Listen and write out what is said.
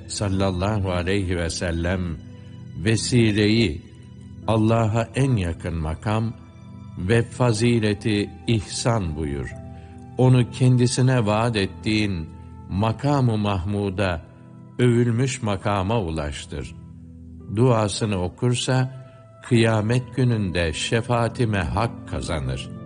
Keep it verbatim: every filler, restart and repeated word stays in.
sallallahu aleyhi ve sellem vesileyi, Allah'a en yakın makam ve fazileti ihsan buyur. Onu kendisine vaat ettiğin makam-ı mahmuda, övülmüş makama ulaştır. Duasını okursa, kıyamet gününde şefaatime hak kazanır.